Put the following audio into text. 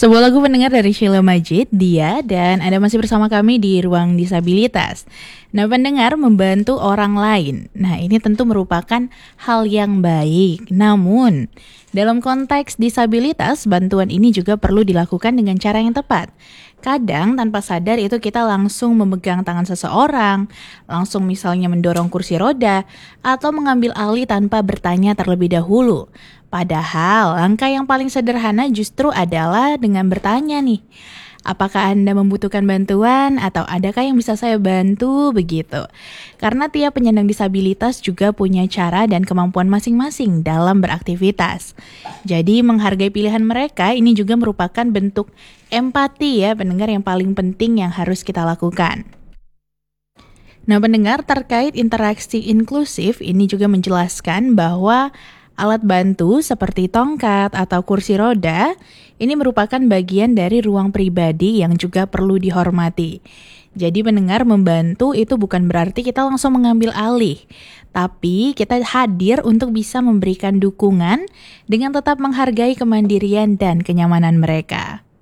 Sebuah lagu pendengar dari Sheila Majid, Dia, dan Anda masih bersama kami di Ruang Disabilitas. Nah, pendengar membantu orang lain. Nah, ini tentu merupakan hal yang baik. Namun, dalam konteks disabilitas, bantuan ini juga perlu dilakukan dengan cara yang tepat. Kadang tanpa sadar itu kita langsung memegang tangan seseorang, langsung misalnya mendorong kursi roda, atau mengambil alih tanpa bertanya terlebih dahulu. Padahal langkah yang paling sederhana justru adalah dengan bertanya nih, apakah Anda membutuhkan bantuan atau adakah yang bisa saya bantu begitu. Karena tiap penyandang disabilitas juga punya cara dan kemampuan masing-masing dalam beraktivitas. Jadi menghargai pilihan mereka ini juga merupakan bentuk empati ya pendengar yang paling penting yang harus kita lakukan. Nah, pendengar, terkait interaksi inklusif ini juga menjelaskan bahwa alat bantu seperti tongkat atau kursi roda ini merupakan bagian dari ruang pribadi yang juga perlu dihormati. Jadi pendengar, membantu itu bukan berarti kita langsung mengambil alih, tapi kita hadir untuk bisa memberikan dukungan dengan tetap menghargai kemandirian dan kenyamanan mereka.